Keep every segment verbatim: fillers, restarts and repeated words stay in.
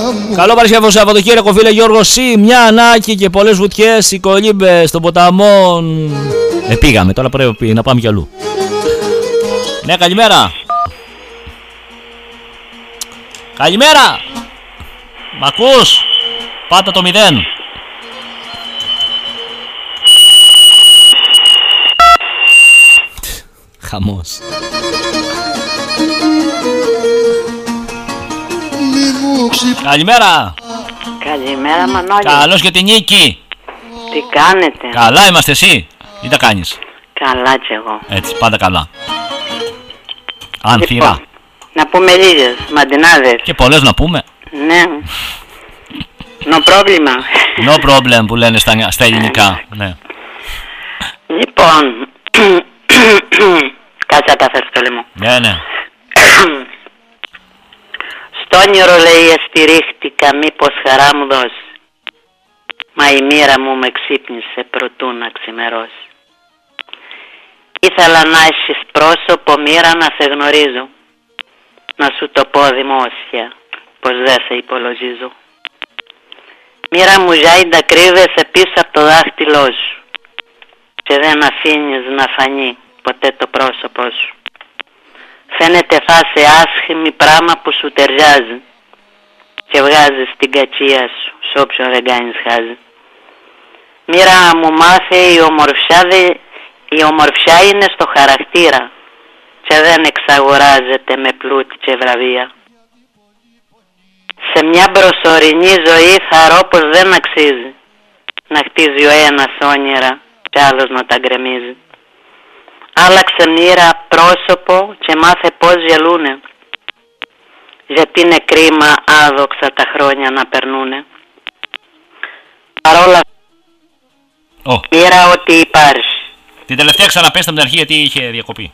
Καλό Παρασκευό Σαββατοκύριακο, φίλε Γιώργο Σι. Μια ανάκη και πολλές βουτιές. Οι κολύμπες των ποταμών. Ε, πήγαμε, τώρα πρέπει να πάμε κι αλλού. Ναι, καλημέρα. Καλημέρα. Μ' ακούς? Πάτα το μηδέν. Χαμός. Καλημέρα. Καλημέρα Μανώλη. Καλώς και την νίκη. Τι κάνετε? Καλά είμαστε, εσύ? Τι τα κάνεις? Καλά κι εγώ. Έτσι, πάντα καλά. Ανθυρά. Λοιπόν, να πούμε λίγες μαντινάδες. Και πολλές να πούμε. Ναι. No πρόβλημα. No problem που λένε στα, στα ελληνικά. Ναι. Λοιπόν, κάτσε να τα φέρω στο λαιμό. Ναι, ναι. Στο όνειρο λέει εστηρίχτηκα, μήπως χαρά μου δώσει. Μα η μοίρα μου με ξύπνησε προτού να ξημερώσει. Ήθελα να έχεις πρόσωπο, μοίρα να σε γνωρίζω. Να σου το πω δημόσια, πως δεν σε υπολογίζω. Μοίρα μου Ζάιντα, κρύβεσαι πίσω από το δάχτυλό σου και δεν αφήνεις να φανεί ποτέ το πρόσωπό σου. Φαίνεται θα σε άσχημη πράγμα που σου ταιριάζει και βγάζεις την κατσία σου σ' όποιον δεν κάνεις χάζι. Μοίρα μου μάθε η ομορφιά, δε, η ομορφιά είναι στο χαρακτήρα και δεν εξαγοράζεται με πλούτη και βραβεία. Σε μια προσωρινή ζωή θαρώ πως δεν αξίζει να χτίζει ο ένας όνειρα και άλλος να τα γκρεμίζει. Άλλαξε μοίρα πρόσωπο και μάθε πως γελούνε, γιατί είναι κρίμα άδοξα τα χρόνια να περνούνε. Παρόλα Oh. μοίρα ότι υπάρχει. Την τελευταία ξαναπέστε από την αρχή γιατί είχε διακοπή.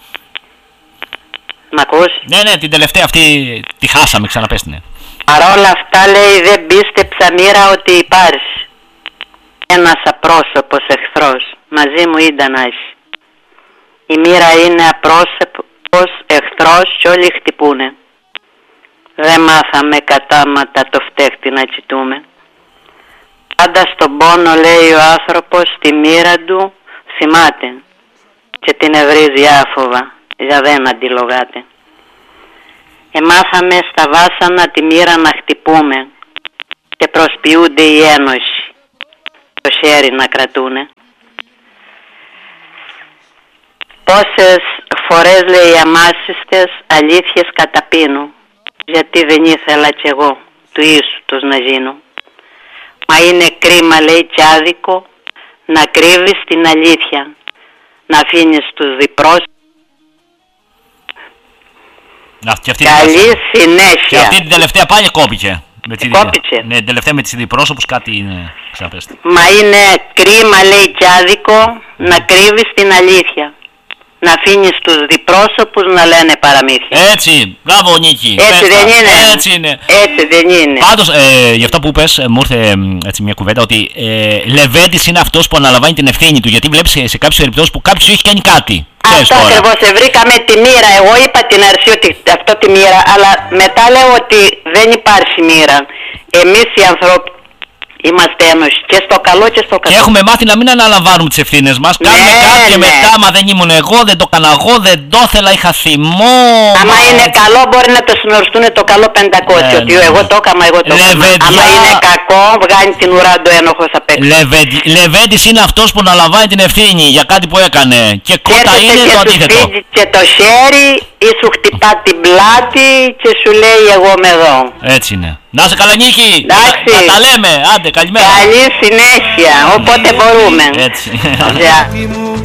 Μ' ακούς? Ναι, ναι, την τελευταία αυτή τη χάσαμε, ξαναπέστηνε. Παρόλα αυτά λέει δεν πίστεψα μοίρα ότι υπάρχει ένας απρόσωπος εχθρός, μαζί μου ήταν να έχει. Η μοίρα είναι απρόσωπος εχθρός κι όλοι χτυπούνε. Δεν μάθαμε κατάματα το φταίχτη να κοιτούμε. Πάντα στον πόνο λέει ο άνθρωπος τη μοίρα του θυμάται και την ευρύζει άφοβα για δεν αντιλογάται. Εμάθαμε στα βάσανα τη μοίρα να χτυπούμε και προσποιούνται οι ένοχοι το χέρι να κρατούνε. Πόσες φορές λέει αμάσιστες αλήθειες καταπίνω, γιατί δεν ήθελα κι εγώ του ίσου τους να γίνω. Μα είναι κρίμα λέει κι άδικο να κρύβεις την αλήθεια, να αφήνεις τους διπρόσωπους. Καλή συνέχεια. Και αυτή την τελευταία πάλι κόπηκε. Με τη... Κόπηκε. Ναι, την τελευταία με τις διπρόσωπους κάτι είναι. Ξαναπέστε. Μα είναι κρίμα λέει κι άδικο να κρύβεις την αλήθεια, να αφήνεις τους διπρόσωπους να λένε παραμύθια. Έτσι, μπράβο Νίκη. Έτσι δεν είναι. Έτσι είναι. Έτσι δεν είναι. Πάντως, ε, γι' αυτό που είπες, ε, μου ήρθε έτσι μια κουβέντα ότι ε, Λεβέντης είναι αυτός που αναλαμβάνει την ευθύνη του. Γιατί βλέπεις σε, σε κάποιες περιπτώσεις που κάποιος έχει κάνει κάτι. Αυτό ακριβώς, βρήκαμε τη μοίρα. Εγώ είπα την αρχή ότι αυτό τη μοίρα, αλλά μετά λέω ότι δεν υπάρχει μοίρα. Εμείς οι άνθρωποι είμαστε ένοχοι και στο καλό και στο κακό. Και έχουμε μάθει να μην αναλαμβάνουμε τις ευθύνες μας. Ναι, κάνουμε κάτι και ναι. μετά, μα δεν ήμουν εγώ, δεν το έκανα εγώ, δεν το ήθελα, είχα θυμό. Άμα μα... είναι καλό, μπορεί να το συνοριστούν το καλό πεντακόσια. Ναι, ότι ναι. εγώ το έκανα, εγώ το έκανα. Άμα είναι κακό, βγάζει την ουρά του ένοχος απ' έξω. Λεβέντη, Λεβέντης είναι αυτός που αναλαμβάνει την ευθύνη για κάτι που έκανε. Και κότα είναι το αντίθετο. Και το χέρι ή σου χτυπά την πλάτη και σου λέει εγώ είμαι εδώ. Έτσι είναι. Να σε καλά Νίκη, να τα λέμε, άντε καλημέρα. Καλή συνέχεια, όποτε μπορούμε. Έτσι.